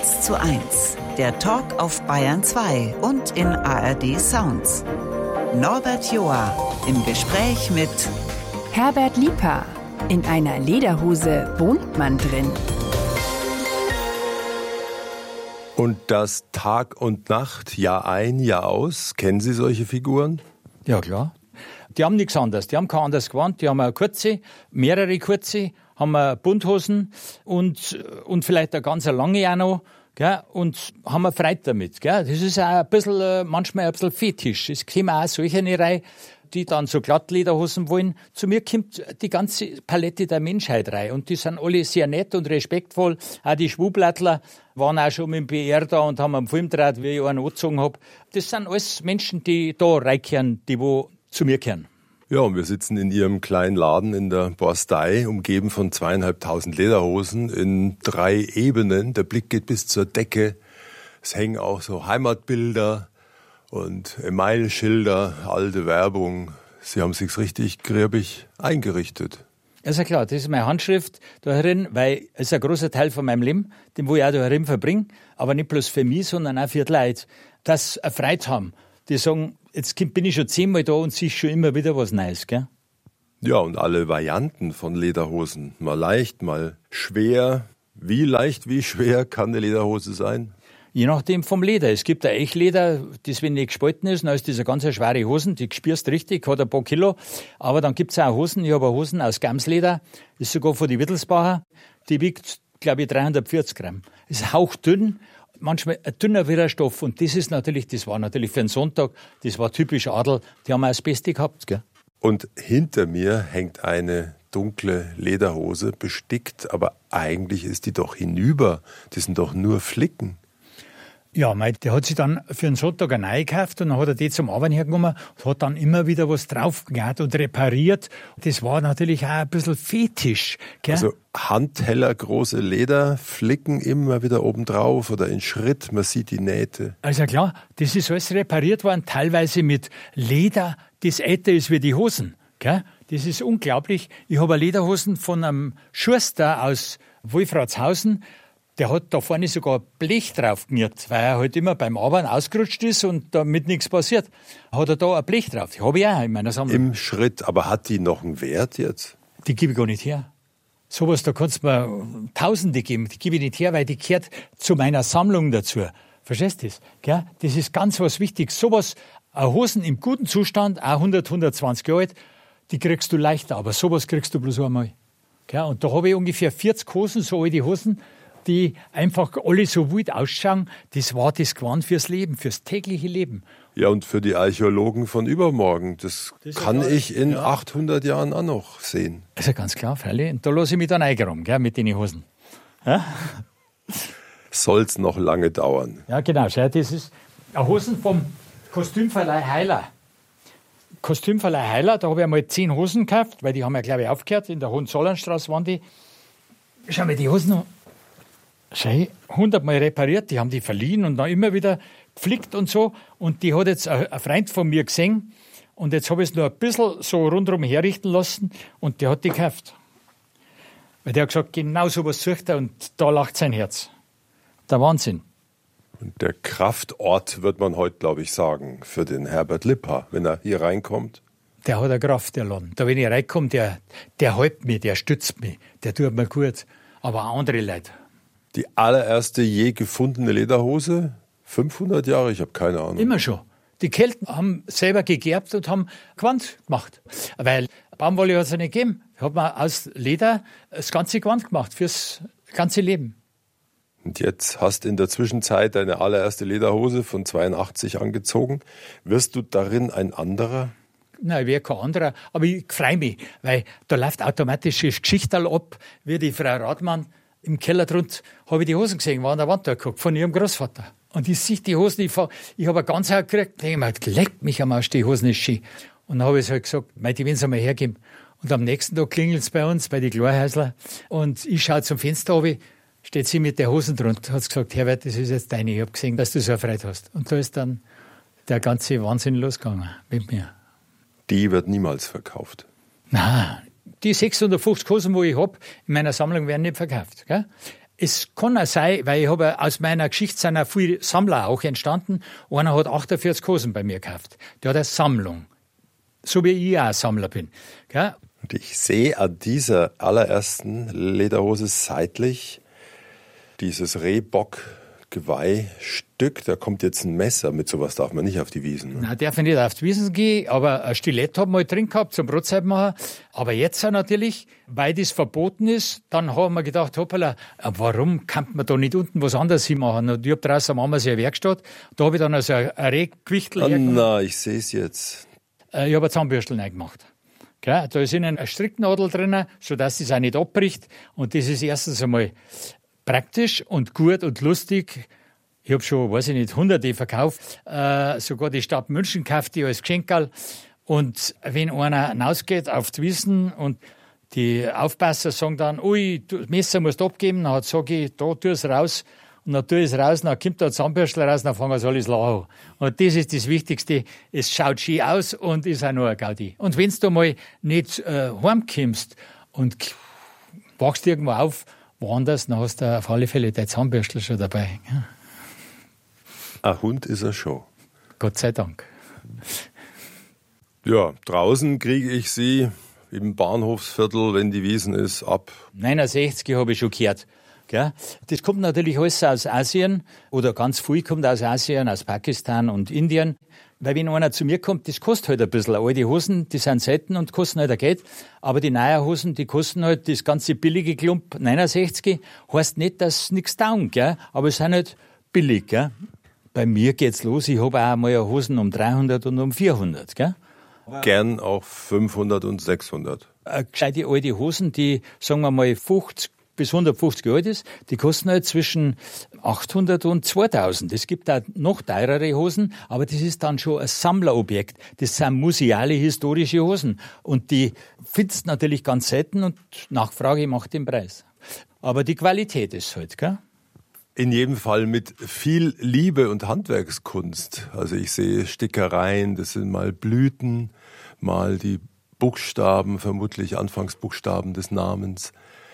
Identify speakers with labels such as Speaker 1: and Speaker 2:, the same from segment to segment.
Speaker 1: 1:1, der Talk auf Bayern 2 und in ARD Sounds. Norbert Joa im Gespräch mit
Speaker 2: Herbert Lipa. In einer Lederhose wohnt man drin.
Speaker 3: Und das Tag und Nacht, Jahr ein, Jahr aus. Kennen Sie solche Figuren?
Speaker 4: Ja, klar. Die haben nichts anderes. Die haben kein anderes Gewand. Die haben eine kurze, mehrere kurze, haben Bunthosen und vielleicht eine ganz lange auch noch. Gell? Und haben wir Freude damit. Gell? Das ist auch ein bisschen, manchmal ein bisschen Fetisch. Es kommen auch solche rein, die dann so Glattlederhosen wollen. Zu mir kommt die ganze Palette der Menschheit rein. Und die sind alle sehr nett und respektvoll. Auch die Schwublattler waren auch schon mit dem BR da und haben einen Film gedreht, wie ich einen angezogen habe. Das sind alles Menschen, die da reinkehren, die wo zu mir kehren.
Speaker 3: Ja, und wir sitzen in Ihrem kleinen Laden in der Borstei, umgeben von 2.500 Lederhosen in 3 Ebenen. Der Blick geht bis zur Decke. Es hängen auch so Heimatbilder und Emailschilder, alte Werbung. Sie haben sich's richtig griebig eingerichtet.
Speaker 4: Also klar, das ist meine Handschrift da drin, weil es ist ein großer Teil von meinem Leben, den wo ich auch da drin verbringe, aber nicht bloß für mich, sondern auch für die Leute, dass sie eine Freude haben. Die sagen, jetzt bin ich schon 10-mal da und sehe schon immer wieder was Neues, gell?
Speaker 3: Ja, und alle Varianten von Lederhosen. Mal leicht, mal schwer. Wie leicht, wie schwer kann eine Lederhose sein?
Speaker 4: Je nachdem vom Leder. Es gibt ein Echleder, das wenn nicht gespalten ist, dann ist das eine ganz schwere Hosen, die spürst richtig, hat ein paar Kilo. Aber dann gibt's auch Hosen, ich habe Hosen aus Gamsleder, ist sogar von die Wittelsbacher, die wiegt, glaube ich, 340 Gramm. Ist hauchdünn, manchmal ein dünner Widerstoff. Und das war natürlich für einen Sonntag, das war typisch Adel, die haben auch das Beste gehabt, gell?
Speaker 3: Und hinter mir hängt eine dunkle Lederhose, bestickt, aber eigentlich ist die doch hinüber. Die sind doch nur Flicken.
Speaker 4: Ja, der hat sich dann für einen Sonntag eine neue gekauft und dann hat er die zum Arbeiten hergenommen und hat dann immer wieder was draufgehauen und repariert. Das war natürlich auch ein bisschen Fetisch. Gell?
Speaker 3: Also Handteller, große Lederflicken immer wieder obendrauf oder in Schritt, man sieht die Nähte.
Speaker 4: Also klar, das ist alles repariert worden, teilweise mit Leder, das älter ist wie die Hosen. Gell? Das ist unglaublich. Ich habe Lederhosen von einem Schuster aus Wolfratshausen. Der hat da vorne sogar Blech drauf genirrt, weil er halt immer beim Arbeiten ausgerutscht ist und damit nichts passiert. Hat er da ein Blech drauf. Die habe ich auch in meiner Sammlung.
Speaker 3: Im Schritt, aber hat die noch einen Wert jetzt?
Speaker 4: Die gebe ich gar nicht her. Sowas, da kannst du mir Tausende geben. Die gebe ich nicht her, weil die gehört zu meiner Sammlung dazu. Verstehst du das? Gell? Das ist ganz was Wichtiges. Sowas, Hosen im guten Zustand, auch 100, 120 Jahre alt, die kriegst du leichter, aber sowas kriegst du bloß einmal. Gell? Und da habe ich ungefähr 40 Hosen, so alte Hosen, die einfach alle so wild ausschauen. Das war das Gewand fürs Leben, fürs tägliche Leben.
Speaker 3: Ja, und für die Archäologen von übermorgen, das kann ich in 800 Jahren auch noch sehen.
Speaker 4: Also ganz klar, freilich. Und da lasse ich mich dann eingeräumen, gell, mit den Hosen. Ja?
Speaker 3: Soll's noch lange dauern.
Speaker 4: Ja, genau. Schau, das ist eine Hosen vom Kostümverleih Heiler. Kostümverleih Heiler, da habe ich einmal 10 Hosen gekauft, weil die haben ja, glaube ich, aufgehört. In der Hohenzollernstraße waren die. Schau mal, die Hosen noch. Schau, 100-mal repariert, die haben die verliehen und dann immer wieder geflickt und so. Und die hat jetzt ein Freund von mir gesehen und jetzt habe ich es nur ein bisschen so rundherum herrichten lassen und der hat die gekauft. Weil der hat gesagt, genau so was sucht er und da lacht sein Herz. Der Wahnsinn.
Speaker 3: Und der Kraftort, wird man heute, glaube ich, sagen, für den Herbert Lipa, wenn er hier reinkommt.
Speaker 4: Der hat eine Kraft, der Laden. Da, wenn ich reinkomme, der hält mich, der stützt mich, der tut mir gut. Aber auch andere Leute.
Speaker 3: Die allererste je gefundene Lederhose, 500 Jahre, ich habe keine Ahnung.
Speaker 4: Immer schon. Die Kelten haben selber gegerbt und haben Gewand gemacht. Weil Baumwolle hat es ja nicht gegeben. Hat man aus Leder das ganze Gewand gemacht, fürs ganze Leben.
Speaker 3: Und jetzt hast du in der Zwischenzeit deine allererste Lederhose von 82 angezogen. Wirst du darin ein anderer?
Speaker 4: Nein, ich wäre kein anderer. Aber ich freue mich, weil da läuft automatisch das Geschichterl ab, wie die Frau Radmann im Keller drunter, habe ich die Hosen gesehen, war an der Wand da geguckt, von ihrem Großvater. Und ich sehe die Hosen, ich habe eine ganz gekriegt, denke mir, leckt mich am Arsch, die Hosen ist schön. Und dann habe ich halt gesagt, die wollen es einmal hergeben. Und am nächsten Tag klingelt es bei uns, bei den Klarhäusler. Und ich schaue zum Fenster runter, steht sie mit der Hosen drunter, hat gesagt, Herbert, das ist jetzt deine, ich habe gesehen, dass du so eine Freude hast. Und da ist dann der ganze Wahnsinn losgegangen mit mir.
Speaker 3: Die wird niemals verkauft.
Speaker 4: Nein, die 650 Hosen, die ich habe, in meiner Sammlung werden nicht verkauft. Gell? Es kann auch sein, weil ich habe aus meiner Geschichte sind auch viele Sammler auch entstanden. Einer hat 48 Hosen bei mir gekauft. Der hat eine Sammlung. So wie ich auch ein Sammler bin. Gell?
Speaker 3: Und ich sehe an dieser allerersten Lederhose seitlich dieses Rehbock-Geweihstück. Da kommt jetzt ein Messer. Mit sowas darf man nicht auf die Wiesen. Ne?
Speaker 4: Nein, darf ich nicht auf die Wiesen gehen, aber ein Stilett habe ich mal drin gehabt zum Brotzeit machen. Aber jetzt natürlich, weil das verboten ist, dann haben wir gedacht, hoppala, warum kann man da nicht unten was anderes hinmachen? Und ich habe draußen am Ammersee eine Werkstatt. Da habe ich dann also ein Rehgewichtel hergemacht.
Speaker 3: Na, ich sehe es jetzt.
Speaker 4: Ich habe eine Zahnbürstel reingemacht. Gell? Da ist innen eine Stricknadel drin, sodass es auch nicht abbricht. Und das ist erstens einmal praktisch und gut und lustig. Ich habe schon, weiß ich nicht, Hunderte verkauft. Sogar die Stadt München kauft die als Geschenkerl. Und wenn einer hinausgeht auf die Wiesen und die Aufpasser sagen dann, ui, das Messer musst du abgeben, dann sage ich, da tu es raus. Und dann tue ich es raus, dann kommt da ein Zahnbürstel raus, dann fangen sie alles lachen. Und das ist das Wichtigste. Es schaut schön aus und ist auch noch ein Gaudi. Und wenn du mal nicht heimkommst und wachst irgendwo auf, woanders, dann hast du auf alle Fälle dein Zahnbürstel schon dabei. Ja.
Speaker 3: Ein Hund ist er schon.
Speaker 4: Gott sei Dank.
Speaker 3: Ja, draußen kriege ich sie im Bahnhofsviertel, wenn die Wiesen ist, ab.
Speaker 4: 69 habe ich schon gehört. Gell? Das kommt natürlich alles aus Asien oder ganz viel kommt aus Asien, aus Pakistan und Indien. Weil wenn einer zu mir kommt, das kostet halt ein bisschen. Alte Hosen, die sind selten und kosten halt ein Geld. Aber die neuen Hosen, die kosten halt das ganze billige Klump 69. Heißt nicht, dass nichts taugen, gell? Aber es sind halt billig. Gell? Bei mir geht's los. Ich habe auch mal Hosen um 300 und um 400. Gell?
Speaker 3: Gern auch 500 und 600.
Speaker 4: Gescheite alte Hosen, die, sagen wir mal, 50 bis 150 alt ist, die kosten halt zwischen 800 und 2000. Es gibt auch noch teurere Hosen, aber das ist dann schon ein Sammlerobjekt. Das sind museale, historische Hosen. Und die findest du natürlich ganz selten und Nachfrage macht den Preis. Aber die Qualität ist halt, gell?
Speaker 3: In jedem Fall mit viel Liebe und Handwerkskunst. Also ich sehe Stickereien, das sind mal Blüten, mal die Buchstaben, vermutlich Anfangsbuchstaben des Namens.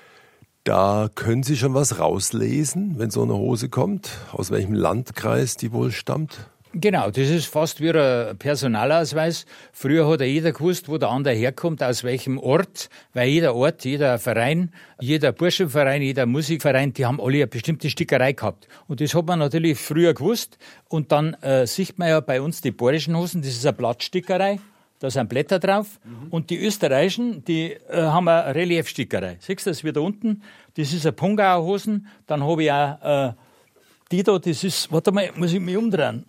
Speaker 3: Da können Sie schon was rauslesen, wenn so eine Hose kommt, aus welchem Landkreis die wohl stammt?
Speaker 4: Genau, das ist fast wie ein Personalausweis. Früher hat ja jeder gewusst, wo der andere herkommt, aus welchem Ort, weil jeder Ort, jeder Verein, jeder Burschenverein, jeder Musikverein, die haben alle eine bestimmte Stickerei gehabt. Und das hat man natürlich früher gewusst. Und dann sieht man ja bei uns die bayerischen Hosen, das ist eine Blattstickerei. Da sind Blätter drauf. Und die österreichischen, die haben eine Reliefstickerei. Siehst du das wieder unten? Das ist eine Pungauer Hosen. Dann habe ich auch die da, das ist, warte mal, muss ich mich umdrehen.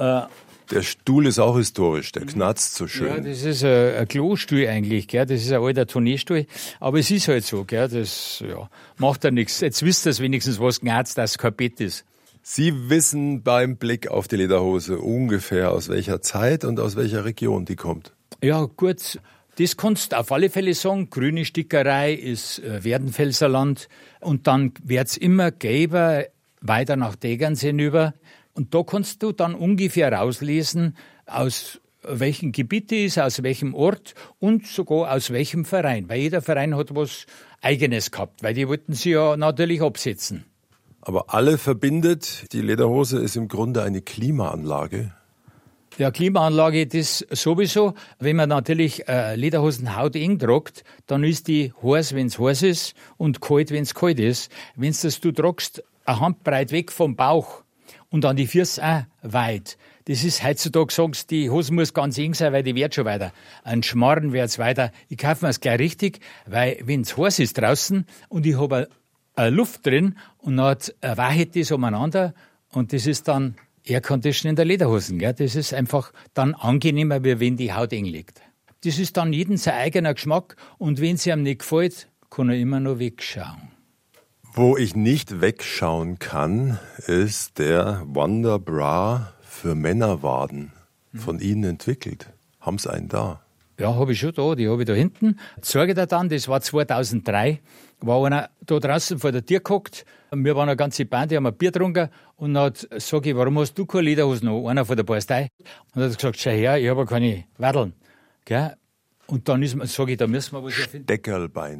Speaker 3: Der Stuhl ist auch historisch, der knarzt so schön.
Speaker 4: Ja, das ist ein Klostuhl eigentlich, gell? Das ist ein alter Turnierstuhl. Aber es ist halt so, gell? Das macht ja nichts. Jetzt wisst ihr wenigstens, was knarzt, dass es kein Bett ist.
Speaker 3: Sie wissen beim Blick auf die Lederhose ungefähr, aus welcher Zeit und aus welcher Region die kommt. Ja,
Speaker 4: gut. Das kannst du auf alle Fälle sagen. Grüne Stickerei ist Werdenfelser Land. Und dann wird's immer gelber, weiter nach Tegernsee hinüber. Und da kannst du dann ungefähr rauslesen, aus welchem Gebiet die ist, aus welchem Ort und sogar aus welchem Verein. Weil jeder Verein hat was Eigenes gehabt, weil die wollten sie ja natürlich absetzen.
Speaker 3: Aber alle verbindet, die Lederhose ist im Grunde eine Klimaanlage.
Speaker 4: Ja, Klimaanlage, das sowieso. Wenn man natürlich Lederhosen hauteng tragt, dann ist die heiß, wenn es heiß ist, und kalt, wenn es kalt ist. Wenn du tragst, eine Handbreit weg vom Bauch und an die Füße auch weit. Das ist heutzutage, sagen sie, die Hose muss ganz eng sein, weil die wird schon weiter. Ein Schmarrn wird's weiter. Ich kaufe mir es gleich richtig, weil wenn es heiß ist draußen und ich habe Luft drin und dann weicht das umeinander und das ist dann Aircondition in der Lederhosen, gell? Das ist einfach dann angenehmer, wie wenn die Haut eng liegt. Das ist dann jedem sein eigener Geschmack und wenn es ihm nicht gefällt, kann er immer noch wegschauen.
Speaker 3: Wo ich nicht wegschauen kann, ist der Wonder Bra für Männerwaden, von Ihnen entwickelt. Haben Sie einen da?
Speaker 4: Ja, habe ich schon da, die habe ich da hinten. Zeige dir dann, das war 2003, war einer da draußen vor der Tür gehockt. Wir waren eine ganze Band, die haben ein Bier getrunken. Und dann sage ich, warum hast du keine Lederhosen an? Einer von der Bastei. Und dann hat gesagt, schau her, ich habe ja keine Wadeln. Gell? Und dann sage ich, da müssen wir was erfinden.
Speaker 3: Steckerlbeine.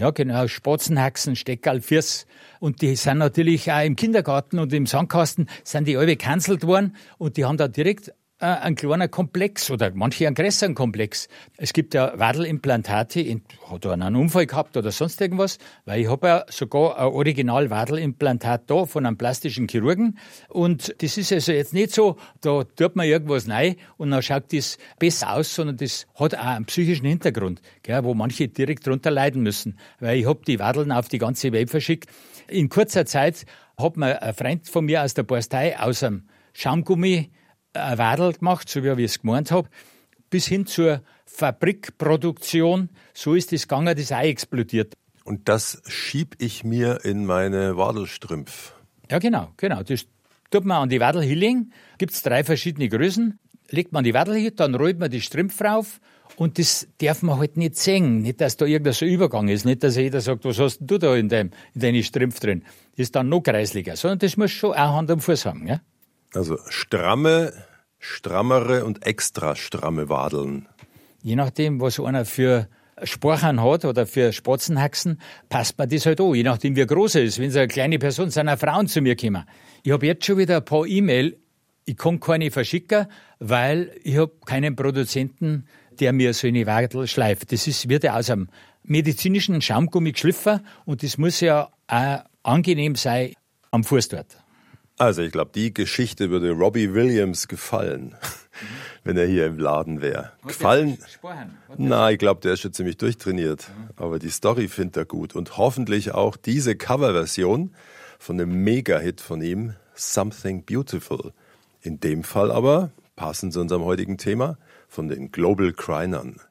Speaker 4: Ja, genau, Spatzenhaxen, Steckerl, Firs. Und die sind natürlich auch im Kindergarten und im Sandkasten sind die alle gecancelt worden und die haben da direkt einen kleinen Komplex oder manche einen größeren Komplex. Es gibt ja Wadelimplantate, hat er einen Unfall gehabt oder sonst irgendwas, weil ich habe ja sogar ein original Wadelimplantat da von einem plastischen Chirurgen und das ist also jetzt nicht so, da tut man irgendwas rein und dann schaut das besser aus, sondern das hat auch einen psychischen Hintergrund, gell, wo manche direkt drunter leiden müssen, weil ich habe die Wadeln auf die ganze Welt verschickt. In kurzer Zeit hat mir ein Freund von mir aus der Borstei aus einem Schaumgummi ein Wadel gemacht, so wie ich es gemeint habe, bis hin zur Fabrikproduktion. So ist das gegangen, das ist auch explodiert.
Speaker 3: Und das schieb ich mir in meine Wadelstrümpf.
Speaker 4: Ja, genau. Das tut man an die Wadel hinlegen. Gibt es 3 verschiedene Größen. Legt man die Wadel hin, dann rollt man die Strümpfe rauf. Und das darf man halt nicht sehen. Nicht, dass da irgendein so Übergang ist. Nicht, dass jeder sagt, was hast denn du da in deinen Strümpf drin? Das ist dann noch kreisliger. Sondern das muss schon auch Hand am Fuß haben. Ja?
Speaker 3: Also strammere und extra stramme Wadeln.
Speaker 4: Je nachdem, was einer für Sporchern hat oder für Spatzenhaxen, passt man das halt an. Je nachdem, wie groß er ist. Wenn es eine kleine Person ist, sind auch Frauen zu mir gekommen. Ich habe jetzt schon wieder ein paar E-Mail. Ich kann keine verschicken, weil ich habe keinen Produzenten, der mir so eine Wadel schleift. Wird ja aus einem medizinischen Schaumgummi geschliffen und das muss ja auch angenehm sein am Fuß dort.
Speaker 3: Also ich glaube, die Geschichte würde Robbie Williams gefallen, wenn er hier im Laden wäre. Gefallen? Na, ich glaube, der ist schon ziemlich durchtrainiert. Aber die Story findet er gut. Und hoffentlich auch diese Coverversion von dem Mega-Hit von ihm, Something Beautiful. In dem Fall aber, passend zu unserem heutigen Thema, von den Global Crinern.